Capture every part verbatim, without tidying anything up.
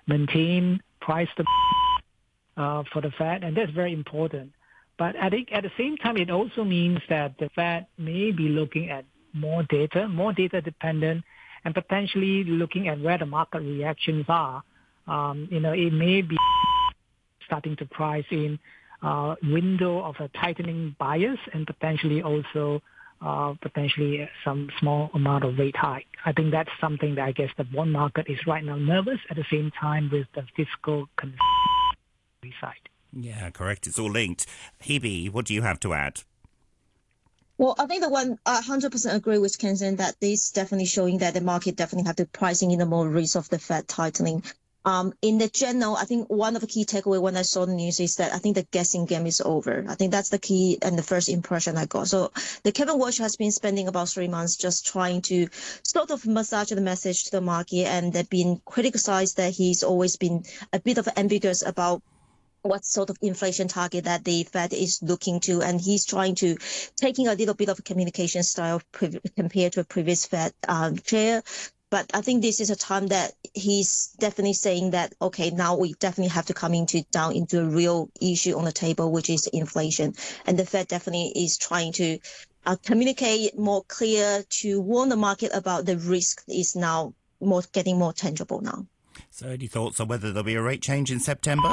maintain price uh, for the Fed, and that's very important. But I think at the same time, it also means that the Fed may be looking at more data, more data dependent, and potentially looking at where the market reactions are. Um, you know, it may be starting to price in uh, window of a tightening bias and potentially also uh, potentially some small amount of rate hike. I think that's something that I guess the bond market is right now nervous at the same time with the fiscal concern side. Yeah, correct. It's all linked. Hebe, what do you have to add? Well, I think the one I one hundred percent agree with Ken saying that this definitely showing that the market definitely have to pricing in the more risk of the Fed tightening. Um, in the general, I think one of the key takeaway when I saw the news is that I think the guessing game is over. I think that's the key and the first impression I got. So the Kevin Walsh has been spending about three months just trying to sort of massage the message to the market, and they've been criticized that he's always been a bit of ambiguous about what sort of inflation target that the Fed is looking to, and he's trying to taking a little bit of a communication style pre- compared to a previous Fed um, chair. But I think this is a time that he's definitely saying that, okay, now we definitely have to come into down into a real issue on the table, which is inflation. And the Fed definitely is trying to uh, communicate more clear to warn the market about the risk is now more getting more tangible now. So any thoughts on whether there'll be a rate change in September?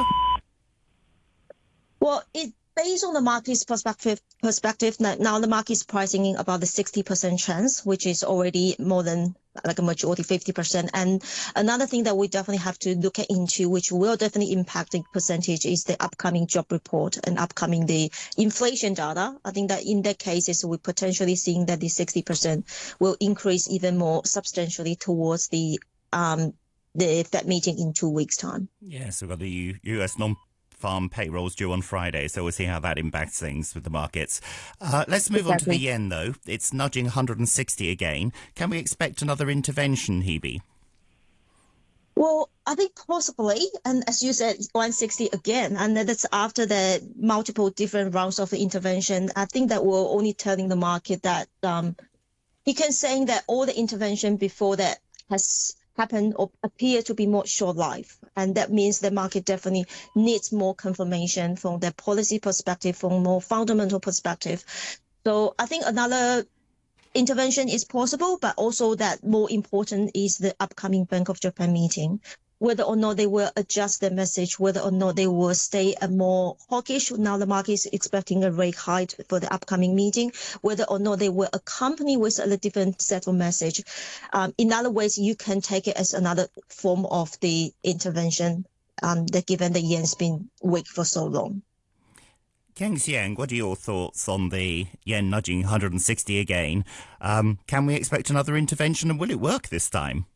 Well, it based on the market's perspective, perspective now the market is pricing in about the sixty percent chance, which is already more than like a majority, fifty percent. And another thing that we definitely have to look at into, which will definitely impact the percentage, is the upcoming job report and upcoming the inflation data. I think that in that cases, we're potentially seeing that the sixty percent will increase even more substantially towards the um the Fed meeting in two weeks' time. Yes, we've got the U- US non farm payrolls due on Friday, so we'll see how that impacts things with the markets. Uh, let's move exactly. on to the yen, though. It's nudging one hundred sixty again. Can we expect another intervention, Hebe? Well, I think possibly, and as you said, one sixty again, and that's after the multiple different rounds of intervention. I think that we're only telling the market that um, he can saying that all the intervention before that has happen or appear to be more short-lived. And that means the market definitely needs more confirmation from the policy perspective, from more fundamental perspective. So I think another intervention is possible, but also that more important is the upcoming Bank of Japan meeting, whether or not they will adjust their message, whether or not they will stay a more hawkish. Now the market is expecting a rate hike for the upcoming meeting, whether or not they will accompany with a different set of message. Um, in other ways, you can take it as another form of the intervention, um, that given the yen's been weak for so long. Keng Xiang, what are your thoughts on the yen nudging one hundred sixty again? Um, can we expect another intervention, and will it work this time?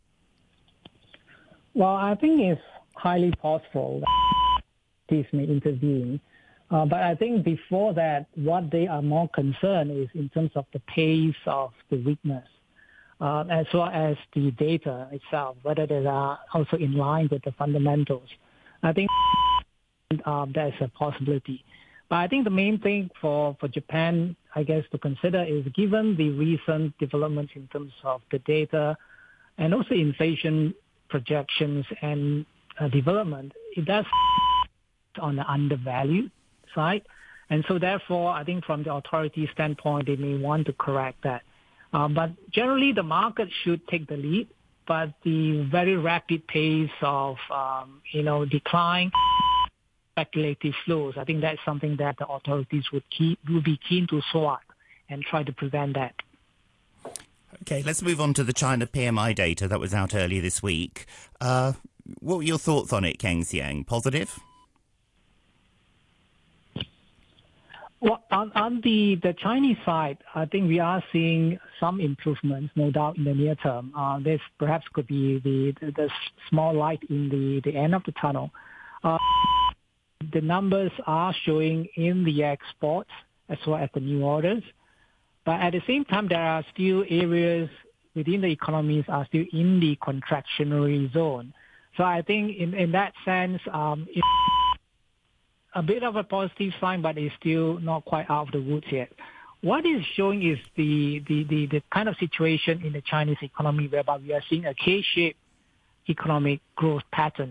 Well, I think it's highly possible that this may intervene. Uh, but I think before that, what they are more concerned is in terms of the pace of the weakness, uh, as well as the data itself, whether they are also in line with the fundamentals. I think um, there's a possibility. But I think the main thing for, for Japan, I guess, to consider is given the recent developments in terms of the data and also inflation projections and uh, development, it does on the undervalued side. And so therefore, I think from the authority standpoint, they may want to correct that. Uh, but generally, the market should take the lead, but the very rapid pace of, um, you know, decline, speculative flows, I think that's something that the authorities would, keep, would be keen to swat and try to prevent that. Okay, let's move on to the China P M I data that was out earlier this week. Uh, what were your thoughts on it, Keng Xiang? Positive? Well, on, on the, the Chinese side, I think we are seeing some improvements, no doubt, in the near term. Uh, this perhaps could be the, the, the small light in the, the end of the tunnel. Uh, the numbers are showing in the exports as well as the new orders. But at the same time, there are still areas within the economies are still in the contractionary zone. So I think in, in that sense, um, it's a bit of a positive sign, but it's still not quite out of the woods yet. What is showing is the, the, the, the kind of situation in the Chinese economy whereby we are seeing a K-shaped economic growth pattern.